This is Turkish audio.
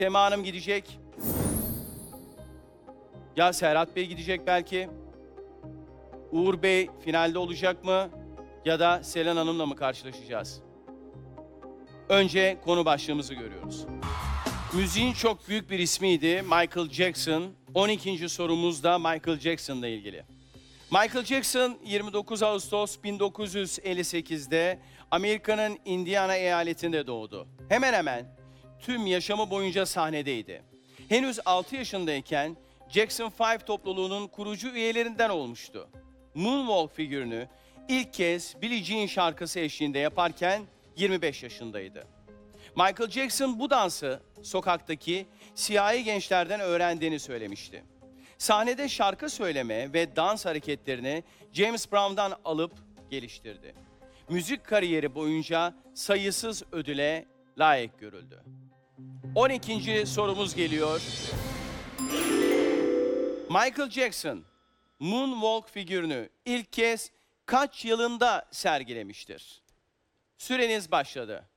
Sema Hanım gidecek. Ya Serhat Bey gidecek belki. Uğur Bey finalde olacak mı? Ya da Selen Hanım'la mı karşılaşacağız? Önce konu başlığımızı görüyoruz. Müziğin çok büyük bir ismiydi Michael Jackson. 12. sorumuz da Michael Jackson'la ilgili. Michael Jackson 29 Ağustos 1958'de Amerika'nın Indiana eyaletinde doğdu. Hemen hemen tüm yaşamı boyunca sahnedeydi. Henüz 6 yaşındayken Jackson 5 topluluğunun kurucu üyelerinden olmuştu. Moonwalk figürünü ilk kez Billie Jean şarkısı eşliğinde yaparken 25 yaşındaydı. Michael Jackson bu dansı sokaktaki siyahi gençlerden öğrendiğini söylemişti. Sahnede şarkı söyleme ve dans hareketlerini James Brown'dan alıp geliştirdi. Müzik kariyeri boyunca sayısız ödüle layık görüldü. 12. sorumuz geliyor. Michael Jackson, Moonwalk figürünü ilk kez kaç yılında sergilemiştir? Süreniz başladı.